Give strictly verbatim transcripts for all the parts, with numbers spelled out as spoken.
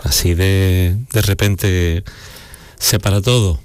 así de, de repente se para todo.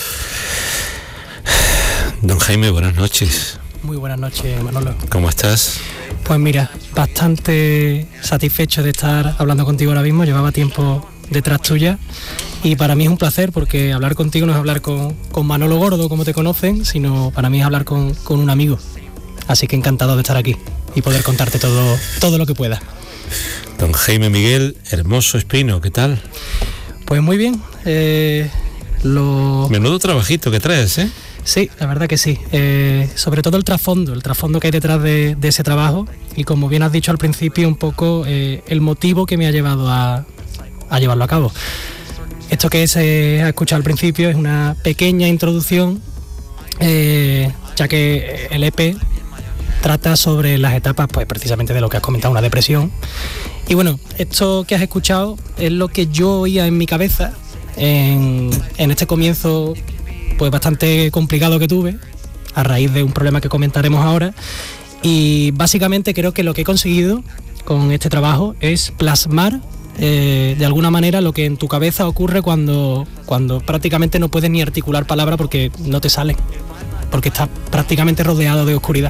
Don Jaime, buenas noches. Muy buenas noches, Manolo. ¿Cómo estás? Pues mira, bastante satisfecho de estar hablando contigo ahora mismo. Llevaba tiempo detrás tuya y para mí es un placer, porque hablar contigo no es hablar con, con Manolo Gordo, como te conocen, sino para mí es hablar con, con un amigo. Así que encantado de estar aquí y poder contarte todo, todo lo que pueda. Don Jaime Miguel Hermoso Espino, ¿qué tal? Pues muy bien. Eh, lo... Menudo trabajito que traes, ¿eh? Sí, la verdad que sí. Eh, sobre todo el trasfondo, el trasfondo que hay detrás de, de ese trabajo, y como bien has dicho al principio, un poco eh, el motivo que me ha llevado a, a llevarlo a cabo. Esto que se ha escuchado al principio es una pequeña introducción, eh, ya que el E P trata sobre las etapas, pues precisamente de lo que has comentado, una depresión. Y bueno, esto que has escuchado es lo que yo oía en mi cabeza en, en este comienzo pues bastante complicado que tuve a raíz de un problema que comentaremos ahora, y básicamente creo que lo que he conseguido con este trabajo es plasmar eh, de alguna manera lo que en tu cabeza ocurre cuando, cuando prácticamente no puedes ni articular palabra porque no te salen, porque estás prácticamente rodeado de oscuridad.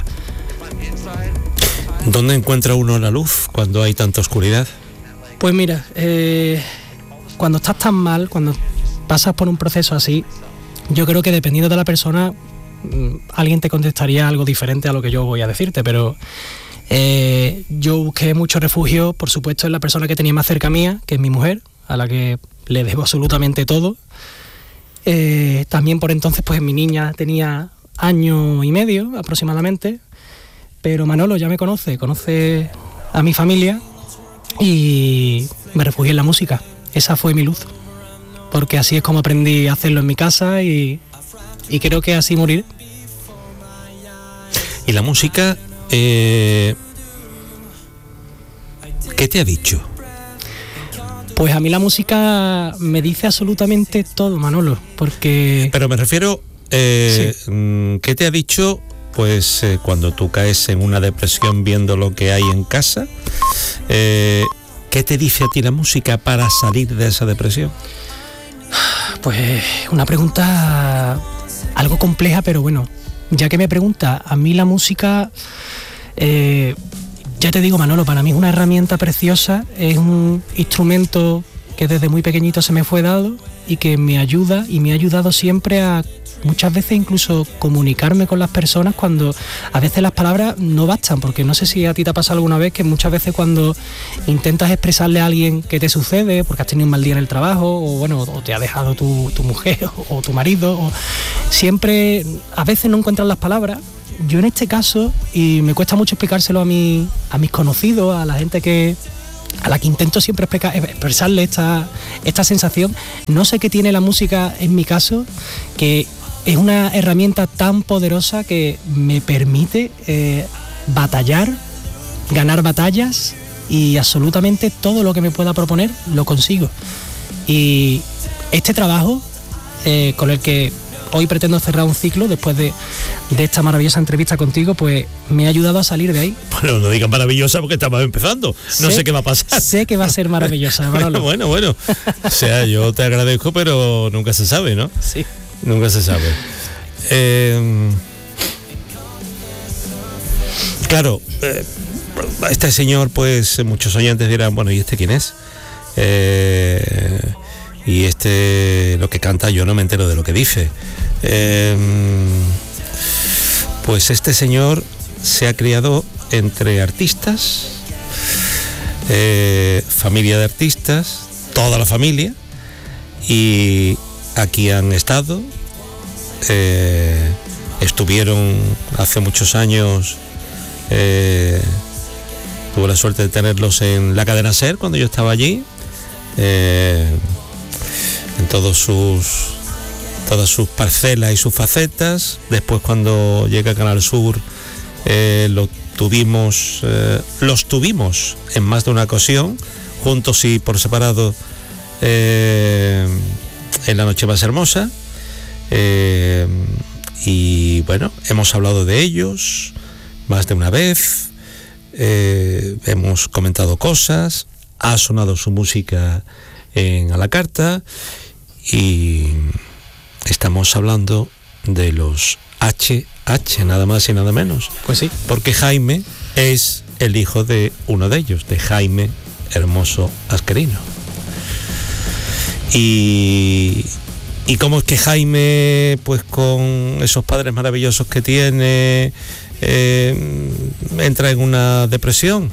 ¿Dónde encuentra uno la luz cuando hay tanta oscuridad? Pues mira, eh, cuando estás tan mal, cuando pasas por un proceso así, yo creo que dependiendo de la persona, alguien te contestaría algo diferente a lo que yo voy a decirte, pero eh, yo busqué mucho refugio, por supuesto, en la persona que tenía más cerca mía, que es mi mujer, a la que le debo absolutamente todo. Eh, también por entonces, pues mi niña tenía año y medio aproximadamente, pero Manolo ya me conoce, conoce a mi familia y me refugié en la música. Esa fue mi luz, porque así es como aprendí a hacerlo en mi casa y, y creo que así morir. ¿Y la música, eh, qué te ha dicho? Pues a mí la música me dice absolutamente todo, Manolo, porque... Pero me refiero, eh, sí. ¿qué te ha dicho pues eh, cuando tú caes en una depresión viendo lo que hay en casa? Eh, ¿Qué te dice a ti la música para salir de esa depresión? Pues una pregunta algo compleja, pero bueno, ya que me pregunta, a mí la música, eh, ya te digo, Manolo, para mí es una herramienta preciosa, es un instrumento que desde muy pequeñito se me fue dado y que me ayuda y me ha ayudado siempre a muchas veces incluso comunicarme con las personas cuando a veces las palabras no bastan, porque no sé si a ti te ha pasado alguna vez que muchas veces cuando intentas expresarle a alguien qué te sucede, porque has tenido un mal día en el trabajo, o bueno, o te ha dejado tu, tu mujer o, o tu marido, o siempre a veces no encuentras las palabras. Yo en este caso, y me cuesta mucho explicárselo a, mi, a mis conocidos, a la gente que a la que intento siempre expresarle esta, esta sensación, no sé qué tiene la música en mi caso, que es una herramienta tan poderosa que me permite eh, batallar, ganar batallas, y absolutamente todo lo que me pueda proponer lo consigo. Y este trabajo eh, con el que hoy pretendo cerrar un ciclo después de, de esta maravillosa entrevista contigo, pues me ha ayudado a salir de ahí. Bueno, no digas maravillosa porque estamos empezando. No sé, sé qué va a pasar. Sé que va a ser maravillosa. bueno, bueno, bueno. O sea, yo te agradezco, pero nunca se sabe, ¿no? Sí. Nunca se sabe. Eh, claro, eh, este señor, pues muchos oyentes dirán, bueno, ¿y este quién es? Eh, y este, lo que canta, yo no me entero de lo que dice. Eh, pues este señor se ha criado entre artistas, eh, familia de artistas, toda la familia, y aquí han estado, eh, estuvieron hace muchos años, eh, tuve la suerte de tenerlos en la cadena SER cuando yo estaba allí, eh, en todos sus todas sus parcelas y sus facetas. Después, cuando llega a Canal Sur, eh, lo tuvimos eh, los tuvimos en más de una ocasión, juntos y por separado, eh, en La Noche Más Hermosa, eh, y bueno, hemos hablado de ellos más de una vez, eh, hemos comentado cosas, ha sonado su música en A la Carta, y estamos hablando de los H H, nada más y nada menos. Pues sí. Porque Jaime es el hijo de uno de ellos, de Jaime Hermoso Asquerino. Y, y cómo es que Jaime, pues con esos padres maravillosos que tiene, eh, entra en una depresión.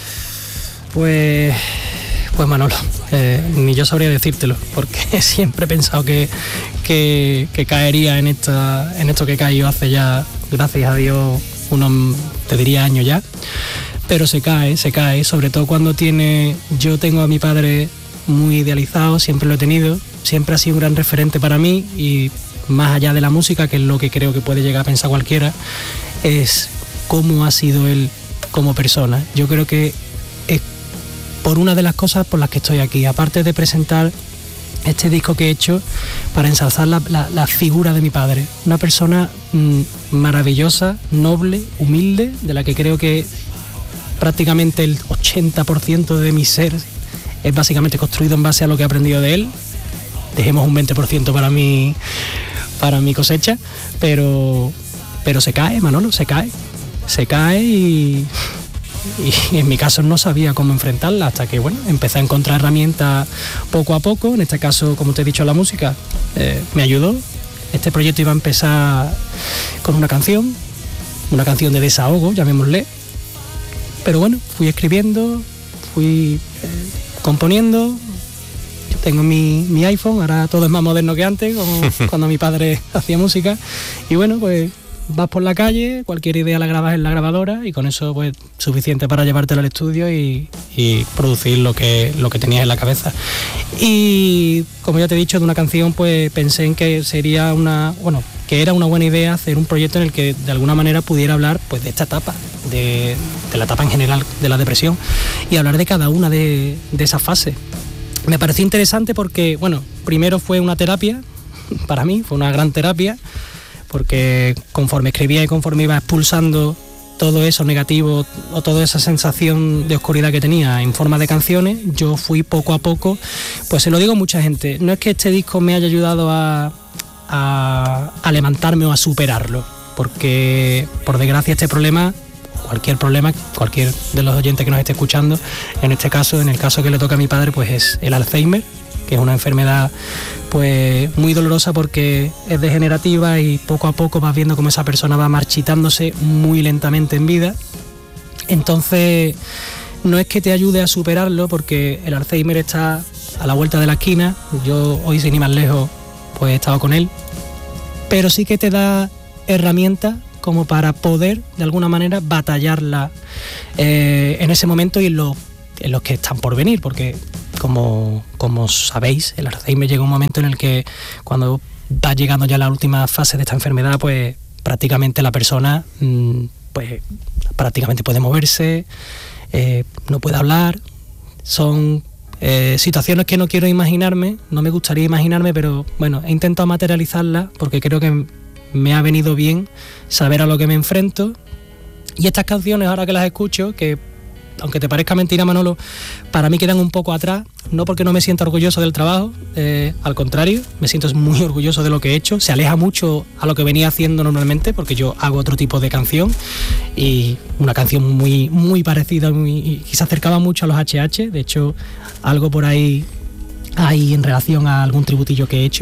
Pues, pues Manolo, eh, ni yo sabría decírtelo, porque siempre he pensado que, que, que caería en esta, en esto que he caído hace ya, gracias a Dios, unos, te diría, años ya. Pero se cae, se cae, sobre todo cuando tiene, yo tengo a mi padre muy idealizado, siempre lo he tenido, siempre ha sido un gran referente para mí, y más allá de la música, que es lo que creo que puede llegar a pensar cualquiera, es cómo ha sido él como persona. Yo creo que es por una de las cosas por las que estoy aquí, aparte de presentar este disco que he hecho para ensalzar la, la, la figura de mi padre, una persona mmm, maravillosa, noble, humilde, de la que creo que prácticamente el ochenta por ciento de mi ser es básicamente construido en base a lo que he aprendido de él. Dejemos un veinte por ciento para mi, para mi cosecha, pero, pero se cae, Manolo, se cae, se cae y... y en mi caso no sabía cómo enfrentarla, hasta que bueno, empecé a encontrar herramientas poco a poco. En este caso, como te he dicho, la música eh, me ayudó. Este proyecto iba a empezar con una canción, una canción de desahogo, llamémosle, pero bueno, fui escribiendo, fui eh, componiendo. Yo tengo mi, mi iPhone, ahora todo es más moderno que antes, como cuando mi padre hacía música, y bueno, pues vas por la calle, cualquier idea la grabas en la grabadora y con eso pues suficiente para llevártela al estudio y, y producir lo que, lo que tenías en la cabeza. Y como ya te he dicho, de una canción pues pensé en que sería una, bueno, que era una buena idea hacer un proyecto en el que de alguna manera pudiera hablar pues de esta etapa, de, de la etapa en general de la depresión, y hablar de cada una de, de esas fases. Me pareció interesante porque, bueno, primero fue una terapia, para mí fue una gran terapia, porque conforme escribía y conforme iba expulsando todo eso negativo o toda esa sensación de oscuridad que tenía en forma de canciones, yo fui poco a poco, pues se lo digo a mucha gente, no es que este disco me haya ayudado a, a, a levantarme o a superarlo, porque por desgracia este problema, cualquier problema, cualquier de los oyentes que nos esté escuchando, en este caso, en el caso que le toca a mi padre, pues es el Alzheimer, que es una enfermedad pues muy dolorosa porque es degenerativa y poco a poco vas viendo cómo esa persona va marchitándose muy lentamente en vida. Entonces no es que te ayude a superarlo, porque el Alzheimer está a la vuelta de la esquina. Yo hoy, sin ir más lejos, pues he estado con él, pero sí que te da herramientas como para poder de alguna manera batallarla eh, en ese momento y en los, en los que están por venir, porque Como, como sabéis, el Alzheimer llega un momento en el que cuando va llegando ya la última fase de esta enfermedad, pues prácticamente la persona pues prácticamente puede moverse, eh, no puede hablar. Son eh, situaciones que no quiero imaginarme, no me gustaría imaginarme, pero bueno, he intentado materializarlas porque creo que me ha venido bien saber a lo que me enfrento. Y estas canciones, ahora que las escucho, que aunque te parezca mentira, Manolo, para mí quedan un poco atrás, no porque no me sienta orgulloso del trabajo, eh, al contrario, me siento muy orgulloso de lo que he hecho, se aleja mucho a lo que venía haciendo normalmente, porque yo hago otro tipo de canción, y una canción muy, muy parecida, muy, y se acercaba mucho a los H H, de hecho, algo por ahí hay en relación a algún tributillo que he hecho,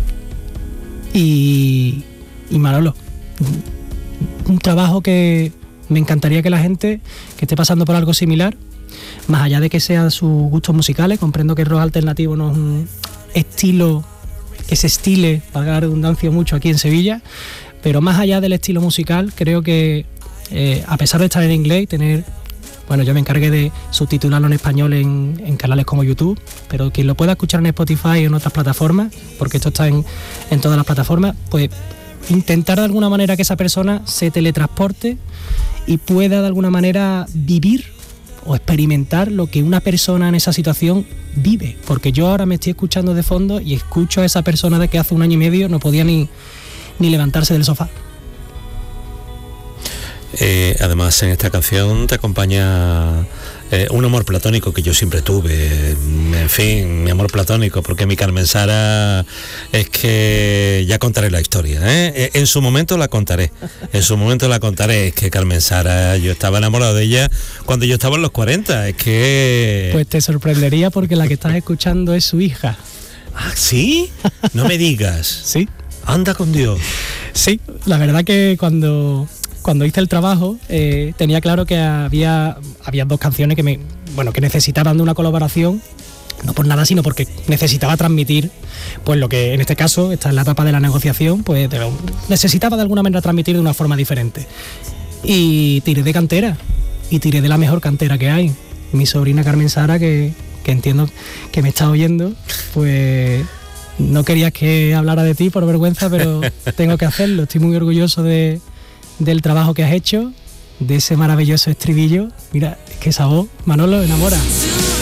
y, y Manolo, un trabajo que me encantaría que la gente que esté pasando por algo similar, más allá de que sean sus gustos musicales, comprendo que el rock alternativo no es un estilo que se estile, valga la redundancia, mucho aquí en Sevilla, pero más allá del estilo musical, creo que eh, a pesar de estar en inglés y tener, bueno, yo me encargué de subtitularlo en español en, en canales como YouTube, pero quien lo pueda escuchar en Spotify o en otras plataformas, porque esto está en, en todas las plataformas, pues intentar de alguna manera que esa persona se teletransporte y pueda de alguna manera vivir o experimentar lo que una persona en esa situación vive, porque yo ahora me estoy escuchando de fondo y escucho a esa persona de que hace un año y medio no podía ni, ni levantarse del sofá. Eh, además, en esta canción te acompaña eh, un amor platónico que yo siempre tuve, en fin, mi amor platónico, porque mi Carmen Sara es que ya contaré la historia, ¿eh? En su momento la contaré, en su momento la contaré, es que Carmen Sara, yo estaba enamorado de ella cuando yo estaba en los cuarenta, es que... Pues te sorprendería porque la que estás escuchando es su hija. ¿Ah, sí? No me digas. Sí. Anda con Dios. Sí, la verdad que cuando... Cuando hice el trabajo eh, tenía claro que había, había dos canciones que me, bueno, que necesitaban de una colaboración, no por nada, sino porque necesitaba transmitir, pues lo que en este caso, esta es la etapa de la negociación, pues de, necesitaba de alguna manera transmitir de una forma diferente. Y tiré de cantera, y tiré de la mejor cantera que hay. Mi sobrina Carmen Sara, que, que entiendo que me está oyendo, pues no querías que hablara de ti por vergüenza, pero tengo que hacerlo. Estoy muy orgulloso de... del trabajo que has hecho, de ese maravilloso estribillo. Mira, es que esa voz, Manolo, enamora.